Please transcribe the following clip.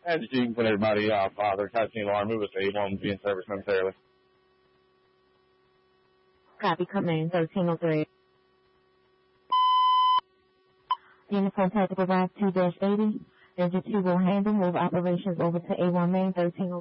And you can put everybody, Father, Tyson alarm, move us to A1, be in service momentarily. Copy, command 1303. Uniform Tactical Drive 2-80. Engine 2 will handle, move operations over to A1 main 1303.